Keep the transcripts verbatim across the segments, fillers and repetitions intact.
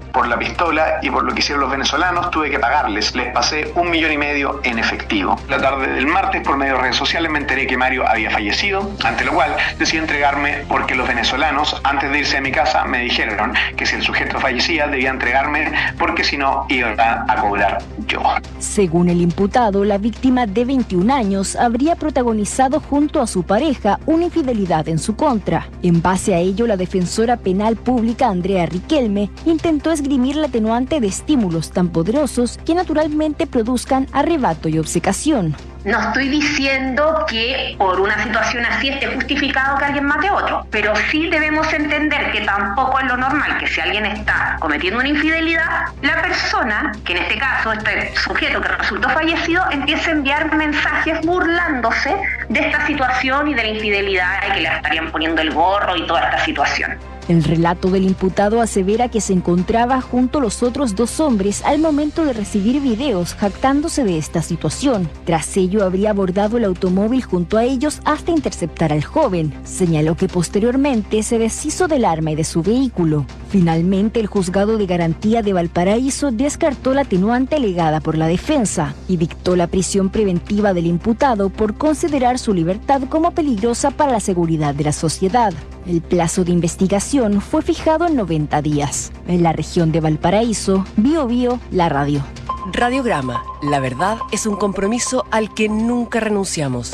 por la pistola y por lo que hicieron los venezolanos tuve que pagarles. Les pasé un millón y medio en efectivo. La tarde del martes, por medio de redes sociales, me enteré que Mario había fallecido, ante lo cual decidí entregarme porque los venezolanos, antes de irse a mi casa, me dijeron que si el sujeto fallecía debía entregarme porque si no iba a cobrar yo. Según el imputado, la víctima de veintiún años habría protagonizado junto a su pareja una infidelidad en su contra. En base a ello, la defensora penal pública Andrea Riquelme intentó esgrimir la atenuante de estímulos tan poderosos que naturalmente produzcan arrebato y obcecación. No estoy diciendo que por una situación así esté justificado que alguien mate a otro, pero sí debemos entender que tampoco es lo normal que si alguien está cometiendo una infidelidad, la persona, que en este caso este sujeto que resultó fallecido, empiece a enviar mensajes burlándose de esta situación y de la infidelidad y que le estarían poniendo el gorro y toda esta situación. El relato del imputado asevera que se encontraba junto a los otros dos hombres al momento de recibir videos jactándose de esta situación. Tras ello habría abordado el automóvil junto a ellos hasta interceptar al joven. Señaló que posteriormente se deshizo del arma y de su vehículo. Finalmente, el juzgado de garantía de Valparaíso descartó la atenuante alegada por la defensa y dictó la prisión preventiva del imputado por considerar su libertad como peligrosa para la seguridad de la sociedad. El plazo de investigación fue fijado en noventa días. En la región de Valparaíso, Bio Bio, la radio. Radiograma. La verdad es un compromiso al que nunca renunciamos.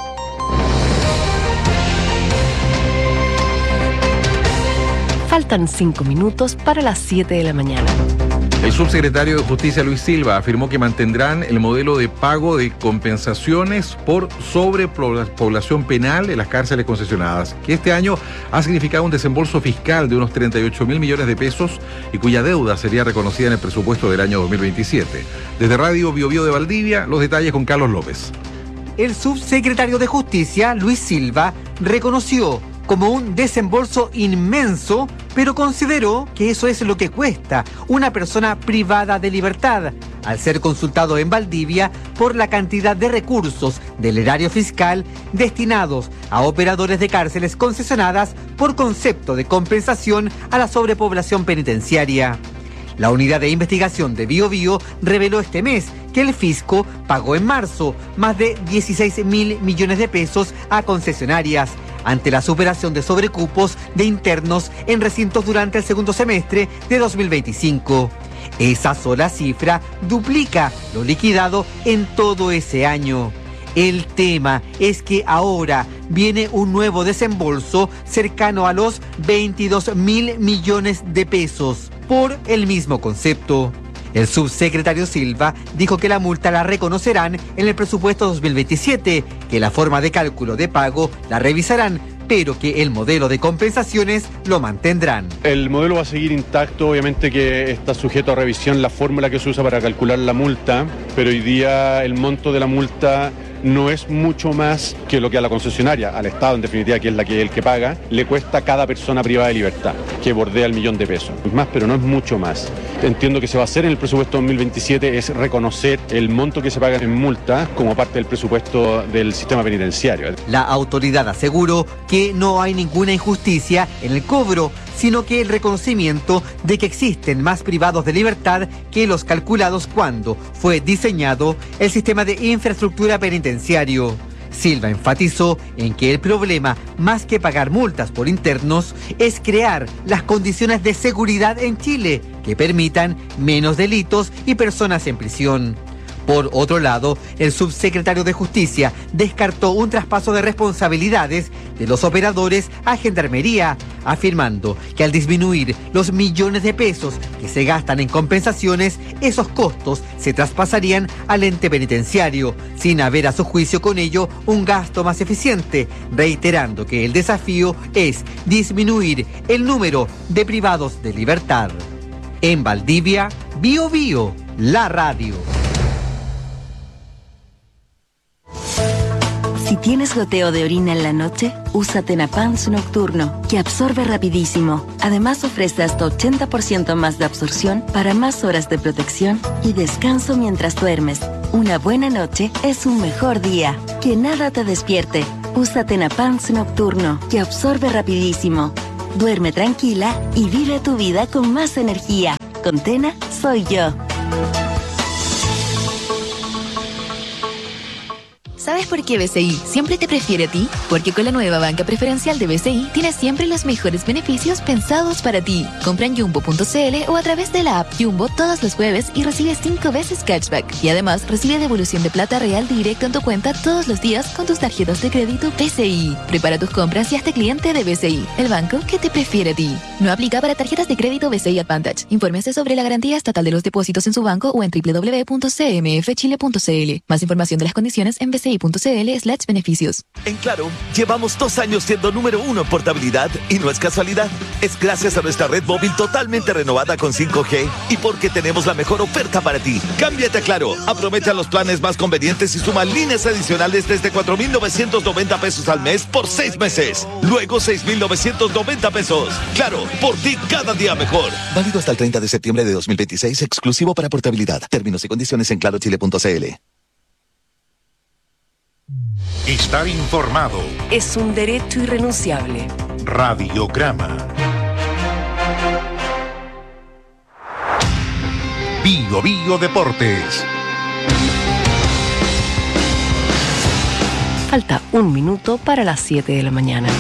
Faltan cinco minutos para las siete de la mañana. El subsecretario de Justicia, Luis Silva, afirmó que mantendrán el modelo de pago de compensaciones por sobrepoblación penal en las cárceles concesionadas, que este año ha significado un desembolso fiscal de unos treinta y ocho mil millones de pesos y cuya deuda sería reconocida en el presupuesto del año dos mil veintisiete. Desde Radio Bio Bio de Valdivia, los detalles con Carlos López. El subsecretario de Justicia, Luis Silva, reconoció como un desembolso inmenso, pero consideró que eso es lo que cuesta una persona privada de libertad, al ser consultado en Valdivia por la cantidad de recursos del erario fiscal destinados a operadores de cárceles concesionadas por concepto de compensación a la sobrepoblación penitenciaria. La unidad de investigación de Bio Bio reveló este mes que el fisco pagó en marzo más de dieciséis mil millones de pesos a concesionarias ante la superación de sobrecupos de internos en recintos durante el segundo semestre de dos mil veinticinco. Esa sola cifra duplica lo liquidado en todo ese año. El tema es que ahora viene un nuevo desembolso cercano a los veintidós mil millones de pesos por el mismo concepto. El subsecretario Silva dijo que la multa la reconocerán en el presupuesto dos mil veintisiete, que la forma de cálculo de pago la revisarán, pero que el modelo de compensaciones lo mantendrán. El modelo va a seguir intacto, obviamente que está sujeto a revisión la fórmula que se usa para calcular la multa, pero hoy día el monto de la multa no es mucho más que lo que a la concesionaria, al Estado en definitiva, que es la que el que paga, le cuesta a cada persona privada de libertad, que bordea el millón de pesos. Es más, pero no es mucho más. Entiendo que se va a hacer en el presupuesto dos mil veintisiete es reconocer el monto que se paga en multa como parte del presupuesto del sistema penitenciario. La autoridad aseguró que no hay ninguna injusticia en el cobro, sino que el reconocimiento de que existen más privados de libertad que los calculados cuando fue diseñado el sistema de infraestructura penitenciario. Silva enfatizó en que el problema, más que pagar multas por internos, es crear las condiciones de seguridad en Chile que permitan menos delitos y personas en prisión. Por otro lado, el subsecretario de Justicia descartó un traspaso de responsabilidades de los operadores a Gendarmería, afirmando que al disminuir los millones de pesos que se gastan en compensaciones, esos costos se traspasarían al ente penitenciario, sin haber a su juicio con ello un gasto más eficiente, reiterando que el desafío es disminuir el número de privados de libertad. En Valdivia, Bio Bio, la radio. Si tienes goteo de orina en la noche, usa Tenapans Nocturno, que absorbe rapidísimo. Además ofrece hasta ochenta por ciento más de absorción para más horas de protección y descanso mientras duermes. Una buena noche es un mejor día. Que nada te despierte. Usa Tenapans Nocturno, que absorbe rapidísimo. Duerme tranquila y vive tu vida con más energía. con Tena soy yo. ¿Sabes por qué B C I siempre te prefiere a ti? Porque con la nueva banca preferencial de B C I tienes siempre los mejores beneficios pensados para ti. Compra en jumbo punto c l o a través de la app Jumbo todos los jueves y recibe cinco veces cashback. Y además recibe devolución de plata real directo en tu cuenta todos los días con tus tarjetas de crédito B C I. Prepara tus compras y hazte cliente de B C I, el banco que te prefiere a ti. No aplica para tarjetas de crédito B C I Advantage. Infórmese sobre la garantía estatal de los depósitos en su banco o en w w w punto c m f chile punto c l. Más información de las condiciones en b c i punto c l slash beneficios. En Claro, llevamos dos años siendo número uno en portabilidad y no es casualidad. Es gracias a nuestra red móvil totalmente renovada con cinco G y porque tenemos la mejor oferta para ti. Cámbiate a Claro, aprovecha los planes más convenientes y suma líneas adicionales desde cuatro mil novecientos noventa pesos al mes por seis meses. Luego seis mil novecientos noventa pesos. Claro, por ti cada día mejor. Válido hasta el treinta de septiembre de dos mil veintiséis, exclusivo para portabilidad. Términos y condiciones en claro chile punto c l. Estar informado es un derecho irrenunciable. Radiograma. Bio Bio Deportes. Falta un minuto para las siete de la mañana.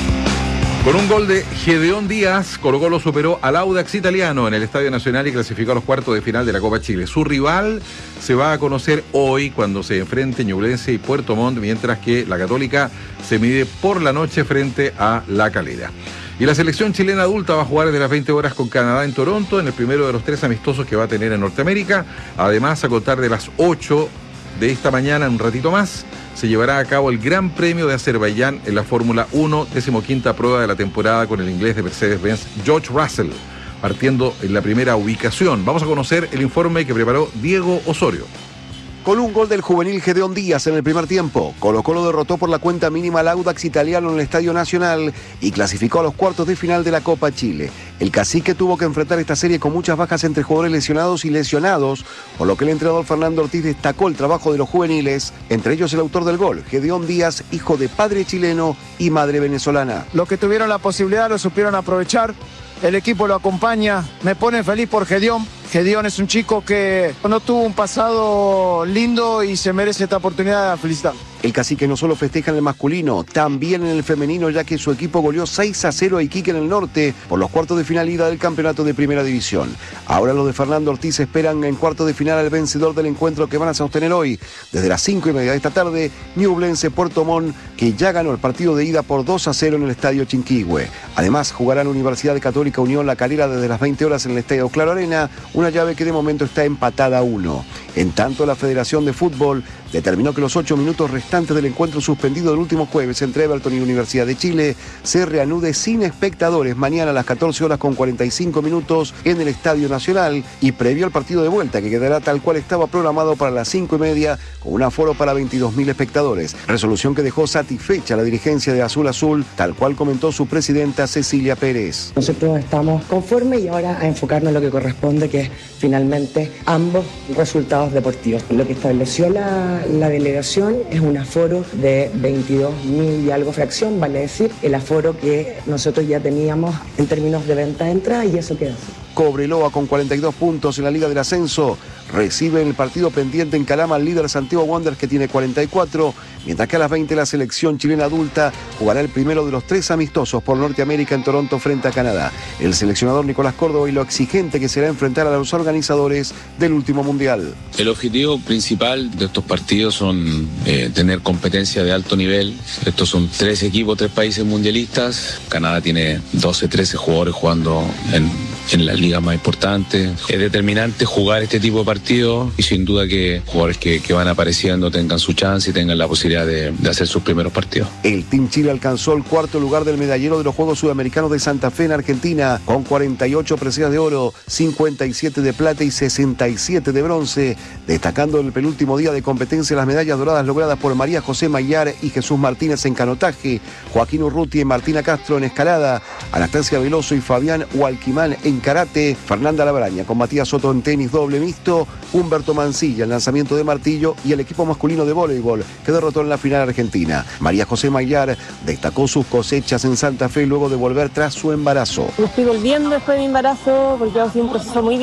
Con un gol de Gedeón Díaz, Colo-Colo superó al Audax Italiano en el Estadio Nacional y clasificó a los cuartos de final de la Copa Chile. Su rival se va a conocer hoy cuando se enfrente Ñublense y Puerto Montt, mientras que la Católica se mide por la noche frente a La Calera. Y la selección chilena adulta va a jugar desde las veinte horas con Canadá en Toronto, en el primero de los tres amistosos que va a tener en Norteamérica. Además, a contar de las ocho de esta mañana, en un ratito más, se llevará a cabo el Gran Premio de Azerbaiyán en la Fórmula uno, decimoquinta prueba de la temporada con el inglés de Mercedes-Benz George Russell, partiendo en la primera ubicación. Vamos a conocer el informe que preparó Diego Osorio. Con un gol del juvenil Gedeón Díaz en el primer tiempo, Colo-Colo derrotó por la cuenta mínima al Audax Italiano en el Estadio Nacional y clasificó a los cuartos de final de la Copa Chile. El cacique tuvo que enfrentar esta serie con muchas bajas entre jugadores lesionados y lesionados, por lo que el entrenador Fernando Ortiz destacó el trabajo de los juveniles, entre ellos el autor del gol, Gedeón Díaz, hijo de padre chileno y madre venezolana. Los que tuvieron la posibilidad lo supieron aprovechar. El equipo lo acompaña, me pone feliz por Gedeón. Gedeón es un chico que no tuvo un pasado lindo y se merece esta oportunidad de felicitar. El cacique no solo festeja en el masculino, también en el femenino, ya que su equipo goleó seis a cero a Iquique en el norte por los cuartos de final ida del campeonato de Primera División. Ahora los de Fernando Ortiz esperan en cuartos de final al vencedor del encuentro que van a sostener hoy. Desde las cinco y media de esta tarde, Ñublense Puerto Montt, que ya ganó el partido de ida por dos a cero en el Estadio Chinquihue. Además, jugarán Universidad Católica Unión La Calera desde las veinte horas en el Estadio Claro Arena, una llave que de momento está empatada a uno. En tanto, la Federación de Fútbol determinó que los ocho minutos restantes del encuentro suspendido el último jueves entre Everton y Universidad de Chile se reanude sin espectadores mañana a las catorce horas con cuarenta y cinco minutos en el Estadio Nacional y previo al partido de vuelta, que quedará tal cual estaba programado para las cinco y media con un aforo para veintidós mil espectadores. Resolución que dejó satisfecha a la dirigencia de Azul Azul, tal cual comentó su presidenta Cecilia Pérez. Nosotros estamos conformes y ahora a enfocarnos en lo que corresponde, que es finalmente ambos resultados deportivos. Lo que estableció la, la delegación es un aforo de veintidós mil y algo fracción, vale decir, el aforo que nosotros ya teníamos en términos de venta de entrada, y eso queda así. Cobreloa con cuarenta y dos puntos en la Liga del Ascenso recibe en el partido pendiente en Calama al líder Santiago Wanderers, que tiene cuarenta y cuatro, mientras que a las veinte la selección chilena adulta jugará el primero de los tres amistosos por Norteamérica en Toronto frente a Canadá. El seleccionador Nicolás Córdoba y lo exigente que será enfrentar a los organizadores del último mundial. El objetivo principal de estos partidos son eh, tener competencia de alto nivel. Estos son tres equipos, tres países mundialistas. Canadá tiene doce, trece jugadores jugando en, en la liga más importante. Es determinante jugar este tipo de partidos y sin duda que jugadores que, que van apareciendo tengan su chance y tengan la posibilidad de, de hacer sus primeros partidos. El Team Chile alcanzó el cuarto lugar del medallero de los Juegos Sudamericanos de Santa Fe en Argentina con cuarenta y ocho preseas de oro, cincuenta y siete de plata y sesenta y siete de bronce, destacando en el penúltimo día de competencia las medallas doradas logradas por María José Mayar y Jesús Martínez en canotaje, Joaquín Urruti y Martina Castro en escalada, Anastasia Veloso y Fabián Hualquimán en karate, Fernanda Labraña con Matías Soto en tenis doble mixto, Humberto Mancilla en lanzamiento de martillo y el equipo masculino de voleibol que derrotó en la final argentina. María José Mayar destacó sus cosechas en Santa Fe luego de volver tras su embarazo. Me estoy volviendo después de mi embarazo porque ha sido un proceso muy